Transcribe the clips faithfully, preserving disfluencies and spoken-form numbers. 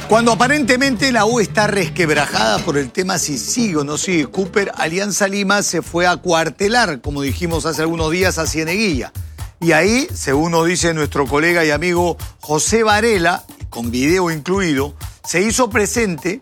Cuando aparentemente la U está resquebrajada por el tema si sigue o no sigue Cooper, Alianza Lima se fue a cuartelar, como dijimos hace algunos días, a Cieneguilla. Y ahí, según nos dice nuestro colega y amigo José Varela, con video incluido, se hizo presente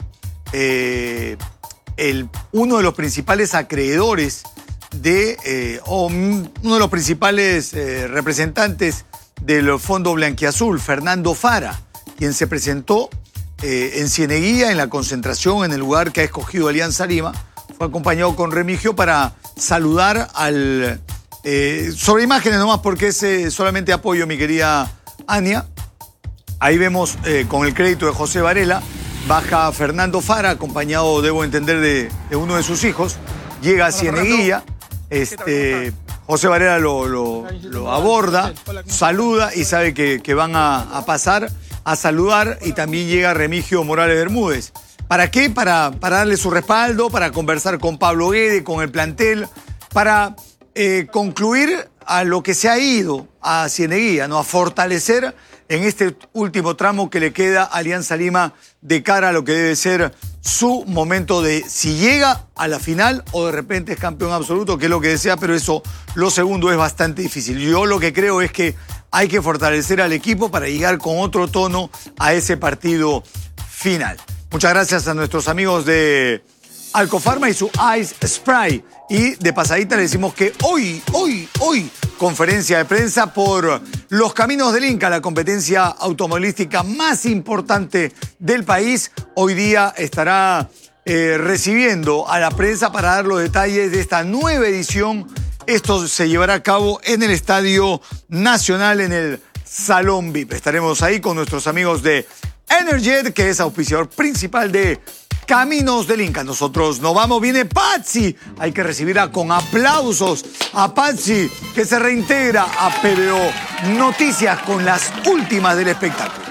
eh, el, uno de los principales acreedores de, eh, o uno de los principales eh, representantes del Fondo Blanquiazul, Fernando Fara, quien se presentó eh, en Cieneguilla, en la concentración, en el lugar que ha escogido Alianza Lima. Fue acompañado con Remigio para saludar al... Eh, sobre imágenes nomás, porque es eh, solamente apoyo, mi querida Ania. Ahí vemos, eh, con el crédito de José Varela, baja Fernando Fara, acompañado, debo entender, de, de uno de sus hijos. Llega a Cieneguilla. Este, José Varela lo, lo, lo aborda, saluda y sabe que, que van a, a pasar a saludar. Y también llega Remigio Morales Bermúdez. ¿Para qué? Para, para darle su respaldo, para conversar con Pablo Guede, con el plantel, para eh, concluir a lo que se ha ido a Cieneguilla, ¿no? A fortalecer en este último tramo que le queda a Alianza Lima de cara a lo que debe ser su momento de si llega a la final o de repente es campeón absoluto, que es lo que desea, pero eso, lo segundo, es bastante difícil. Yo lo que creo es que hay que fortalecer al equipo para llegar con otro tono a ese partido final. Muchas gracias a nuestros amigos de Alcofarma y su Ice Spray. Y de pasadita le decimos que hoy, hoy, hoy, conferencia de prensa por los Caminos del Inca, la competencia automovilística más importante del país. Hoy día estará eh, recibiendo a la prensa para dar los detalles de esta nueva edición. Esto se llevará a cabo en el Estadio Nacional, en el Salón V I P. Estaremos ahí con nuestros amigos de Energet, que es auspiciador principal de Caminos del Inca. Nosotros nos vamos, viene Patsy. Hay que recibirla con aplausos a Patsy, que se reintegra a P B O Noticias con las últimas del espectáculo.